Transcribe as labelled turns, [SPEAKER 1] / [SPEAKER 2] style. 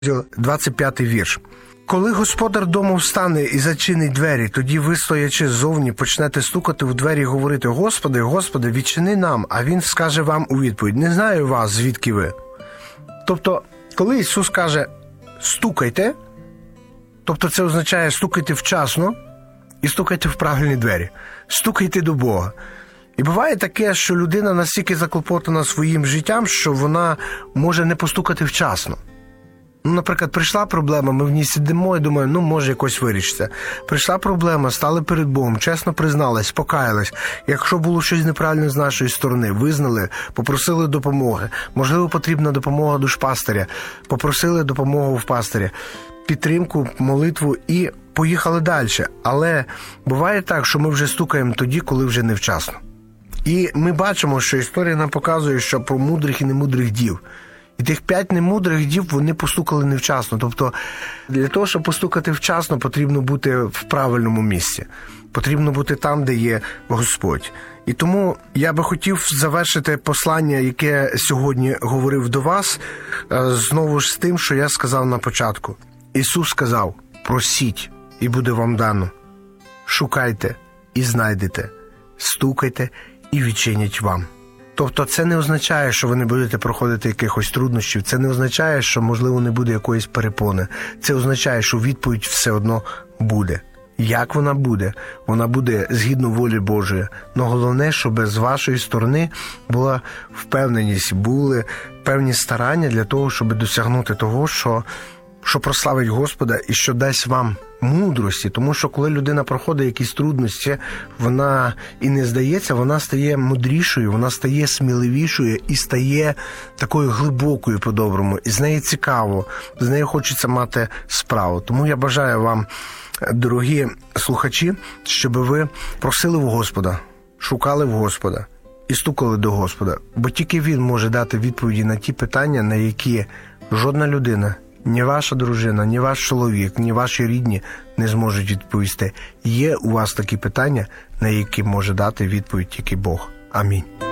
[SPEAKER 1] 25 вірш. «Коли господар дому встане і зачинить двері, тоді ви, стоячи ззовні, почнете стукати в двері і говорити: Господи, Господи, відчини нам, а Він скаже вам у відповідь: не знаю вас, звідки ви». Тобто, коли Ісус каже «стукайте», тобто це означає стукайте вчасно і стукайте в правильні двері, стукайте до Бога. І буває таке, що людина настільки заклопотана своїм життям, що вона може не постукати вчасно. Наприклад, прийшла проблема, ми в ній сидимо і думаємо, може якось вирішиться. Прийшла проблема, стали перед Богом, чесно призналась, покаялась. Якщо було щось неправильне з нашої сторони, визнали, попросили допомоги. Можливо, потрібна допомога душпастиря, попросили допомогу в пастиря, підтримку, молитву і поїхали далі. Але буває так, що ми вже стукаємо тоді, коли вже невчасно. І ми бачимо, що історія нам показує, що про мудрих і немудрих дів. І тих 5 немудрих дів, вони постукали невчасно. Тобто, для того, щоб постукати вчасно, потрібно бути в правильному місці. Потрібно бути там, де є Господь. І тому я би хотів завершити послання, яке сьогодні говорив до вас, знову ж з тим, що я сказав на початку. Ісус сказав: просіть, і буде вам дано. Шукайте, і знайдете. Стукайте, і відчинять вам. Тобто це не означає, що ви не будете проходити якихось труднощів, це не означає, що, можливо, не буде якоїсь перепони. Це означає, що відповідь все одно буде. Як вона буде? Вона буде згідно волі Божої. Но головне, щоб з вашої сторони була впевненість, були певні старання для того, щоб досягнути того, що прославить Господа і що дасть вам мудрості. Тому що коли людина проходить якісь трудності, вона і не здається, вона стає мудрішою, вона стає сміливішою і стає такою глибокою по-доброму. І з нею цікаво, з нею хочеться мати справу. Тому я бажаю вам, дорогі слухачі, щоб ви просили в Господа, шукали в Господа і стукали до Господа. Бо тільки Він може дати відповіді на ті питання, на які жодна людина, ні ваша дружина, ні ваш чоловік, ні ваші рідні не зможуть відповісти. Є у вас такі питання, на які може дати відповідь тільки Бог. Амінь.